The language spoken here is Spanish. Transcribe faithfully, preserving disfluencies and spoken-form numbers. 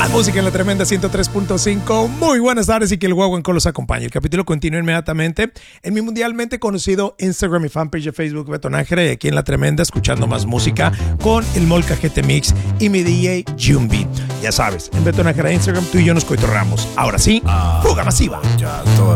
Más música en la tremenda ciento tres punto cinco. Muy buenas tardes y que el Guaguancó los acompañe. El capítulo continúa inmediatamente en mi mundialmente conocido Instagram y fanpage de Facebook, Beto Nájera, y aquí en la tremenda escuchando más música con el Molcajete Mix y mi D J Jumbi. Ya sabes, en Beto Nájera Instagram tú y yo nos coitorramos. Ahora sí, fuga masiva.